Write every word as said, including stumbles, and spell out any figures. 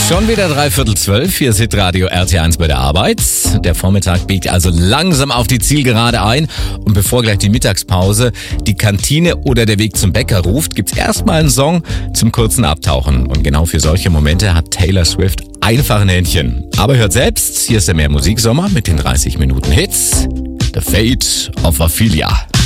Schon wieder dreiviertel zwölf, hier ist Hitradio R T eins bei der Arbeit. Der Vormittag biegt also langsam auf die Zielgerade ein. Und bevor gleich die Mittagspause, die Kantine oder der Weg zum Bäcker ruft, gibt's erstmal einen Song zum kurzen Abtauchen. Und genau für solche Momente hat Taylor Swift einfach ein Händchen. Aber hört selbst, hier ist der Mehr Musiksommer mit den dreißig Minuten Hits. The Fate of Ophelia.